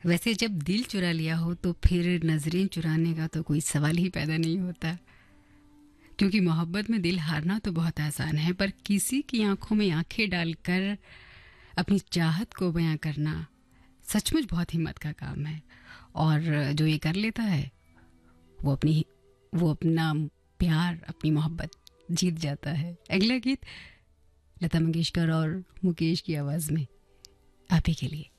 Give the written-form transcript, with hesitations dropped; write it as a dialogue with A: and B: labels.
A: वैसे जब दिल चुरा लिया हो तो फिर नजरें चुराने का तो कोई सवाल ही पैदा नहीं होता, क्योंकि मोहब्बत में दिल हारना तो बहुत आसान है, पर किसी की आंखों में आंखें डालकर अपनी चाहत को बयां करना सचमुच बहुत हिम्मत का काम है। और जो ये कर लेता है वो अपना प्यार, अपनी मोहब्बत जीत जाता है। अगला गीत लता मंगेशकर और मुकेश की आवाज़ में आप ही के लिए।